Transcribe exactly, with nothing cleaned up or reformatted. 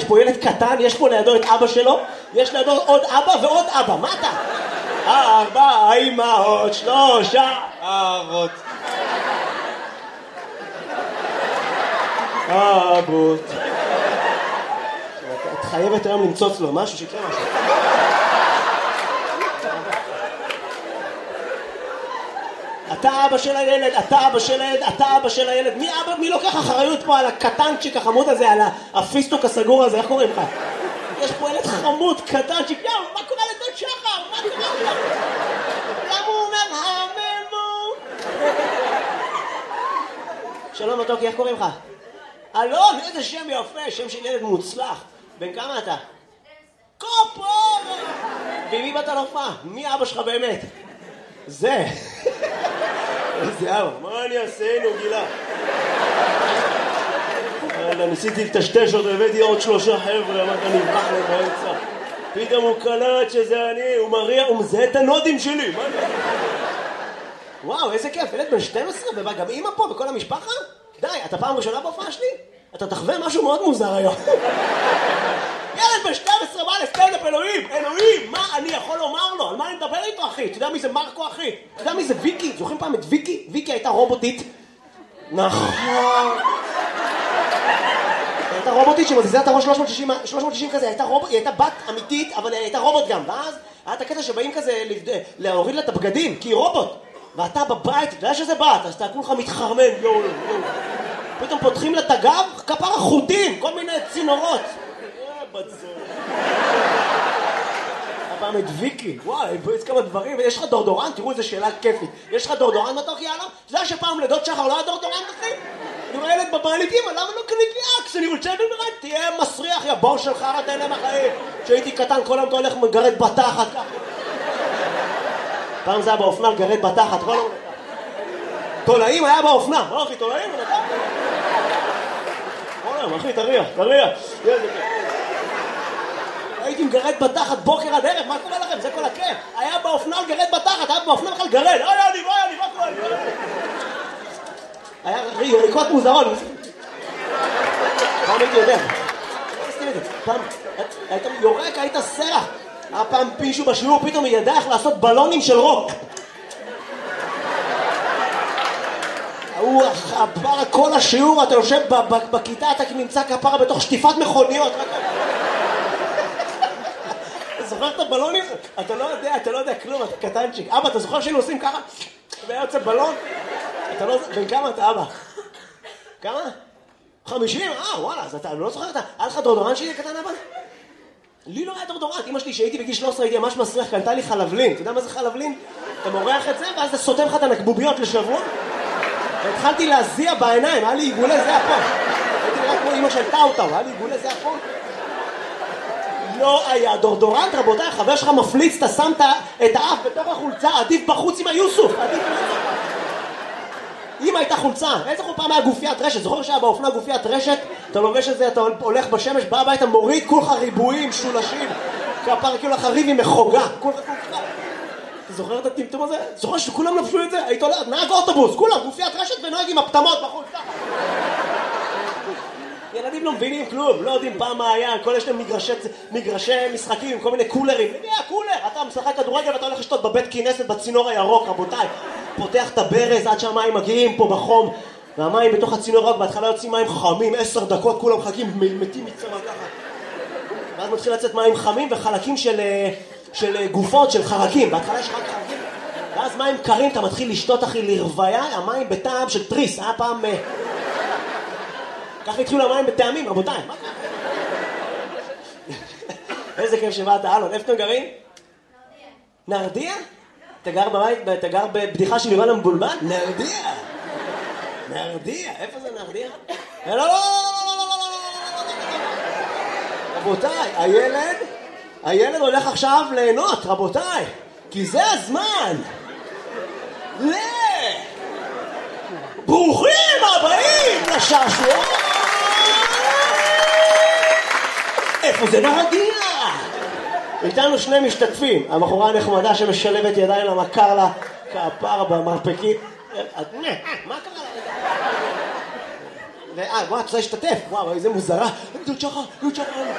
פה ילד קטן, יש פה לידו את אבא שלו, יש לידו עוד אבא ועוד אבא, מה אתה? ארבע אמהות, שלושה אבות. אבות. את חייבת היום למצוץ לו משהו, שיקרה משהו. אתה אבא של הילד, אתה אבא של הילד, אתה אבא של הילד. מי אבא, מי לוקח אחריות פה על הקטנצ'יק החמוד הזה, על הפיסטוק הסגור הזה, איך קוראים לך? יש פה ילד חמוד, קטנצ'יק, יאו, מה קורה לדוד שחר? מה קורה לך? למה הוא אומר, הממו? שלום מתוקי, איך קוראים לך? אלון, איזה שם יפה, שם של ילד מוצלח. בן כמה אתה? קופור! ומי באת להופעה? מי אבא שלך באמת? זה. איזה אבא, מה אני אעשה, נו גילה? ניסיתי לטשטש אותו, הבאתי עוד שלושה חבר'ה, אמרת נבח לו באמצע. פתאום הוא קלט שזה אני, הוא מריע, הוא מזהה את הנודים שלי. וואו, איזה כיף, ילד בן שתים עשרה, וגם אמא פה וכל המשפחה? די, אתה פעם ראשונה בהופעה שלי? אתה תחווה משהו מאוד מוזר היום. ילד בן שתים עשרה בא לסטנדאפ, אלוהים, אלוהים, מה אני יכול לומר לו? על מה אני מדבר איתו, אחי? אתה יודע מי זה מרקו, אחי? אתה יודע מי זה ויקי? זוכרים פעם את ויקי? ויקי הייתה רובוטית. נכון. הייתה רובוטית שמזיזה את הראש שלוש מאות שישים כזה, הייתה רובוט, היא הייתה בת אמיתית, אבל היא הייתה רובוט גם. ואז היה את הקטע שבאים כזה להוריד לה את הבגדים, כי היא רובוט. ואתה בבית, אתה יודע שזה בת, אז אתה כולך מתחרמן, יואו, יואו. פתאום פותחים לה את הגב, כפר החוטים, כל מיני צינורות. הפעם את ויקי, וואי, יש כמה דברים, ויש לך דורדורן, תראו איזה שאלה כיפית. יש לך דורדורן מתוק, יאללה? אתה יודע שפעם לדוד שחר לא היה דורדורן, אחי? אני רואה ילד בבעלית, אמא, למה לא קנית לי אקס? אני רוצה לדעת, תהיה מסריח, יא בור שלך, אתה אלה מהחיים. כשהייתי קטן, כל היום אתה הולך מגרד בתחת ככה. פעם זה היה באופנה, גרד בתחת, כל היום. תולעים היה באופנה, לא אחי, תולעים, אני יודע. כל היום, אחי, תריח, תריח. הייתי מגרד בתחת בוקר עד ערב, מה קורה לכם? זה כל הכיף. היה באופנה גרד בתחת, היה באופנה בכלל גרד. אוי, אני, אוי, אני, מה קורה? היה יריקות מוזרות. פעם הייתי יודע. פעם היית יורק, היית סרח. היה פעם פישהו בשיעור, פתאום היא ידע איך לעשות בלונים של רוק. הוא חפרה כל השיעור, אתה יושב בכיתה, אתה נמצא כפרה בתוך שטיפת מכוניות. אתה זוכר את הבלונים? אתה לא יודע, אתה לא יודע כלום, אתה קטנצ'יק. אבא, אתה זוכר שהיינו עושים ככה? והיה יוצא בלון? אתה לא... בן כמה אתה, אבא? כמה? חמישים? אה, וואלה, אז אתה לא זוכר, אתה... היה לך דורדורן שלי קטן, אבא? לי לא היה דורדורן. אמא שלי, שהייתי בגיל שלוש עשרה, הייתי ממש מסריח, קנתה לי חלבלין. אתה יודע מה זה חלבלין? אתה מורח את זה, ואז אתה סותם לך את הנקבוביות לשבוע. והתחלתי להזיע בעיניים, היה לי עיגולי זיע פה. הייתי נראה כמו אמא של טאוטאו, היה לי עיגולי זיע פה. לא היה דורדורנט, רבותיי, חבר שלך מפליץ, אתה שמת את האף בתוך החולצה, עדיף בחוץ עם היוסוף, עדיף בחוץ. אמא הייתה חולצה, איזה חול פעם היה גופיית רשת, זוכר שהיה באופנה גופיית רשת, אתה לובש את זה, אתה הולך בשמש, בא הביתה, מוריד כולך ריבועים, שולשים, כפר כאילו לך ריב עם מחוגה, כולך כולך. אתה זוכר את הטמטום הזה? זוכר שכולם לבשו את זה? היית הולך, נהג אוטובוס, כולם, גופיית רשת ונוהג עם הפטמות בחוץ, ככה. ילדים לא מבינים כלום, לא יודעים פעם מה היה, כל יש להם מגרשי, מגרשי משחקים עם כל מיני קולרים. למי היה קולר? אתה משחק כדורגל ואתה הולך לשתות בבית כנסת בצינור הירוק, רבותיי. פותח את הברז עד שהמים מגיעים פה בחום, והמים בתוך הצינור הירוק, בהתחלה יוצאים מים חמים, עשר דקות, כולם מחכים, מתים מצמא ככה. ואז מתחיל לצאת מים חמים וחלקים של, של גופות, של חרקים. בהתחלה יש רק חרקים, ואז מים קרים, אתה מתחיל לשתות אחי לרוויה, המים בטעם של טריס, היה פעם... ככה התחילו המים בטעמים, רבותיי. מה קרה? איזה כיף שבאת, אלון. איפה אתם גרים? נרדיה. נרדיה? אתה גר בבית, אתה גר בבדיחה של יובל המבולבל? נרדיה. נרדיה. איפה זה נרדיה? לא, לא, לא, לא, לא, לא, רבותיי, הילד, הילד הולך עכשיו ליהנות, רבותיי. כי זה הזמן. ל... ברוכים הבאים לשעשוע. איפה זה נרדיה? איתנו שני משתתפים, הבחורה הנחמדה שמשלבת ידיים למכר לה כפר במרפקית. מה קרה לה? וואו, את רוצה להשתתף? וואו, איזה מוזרה. דוד שחר, דוד שחר.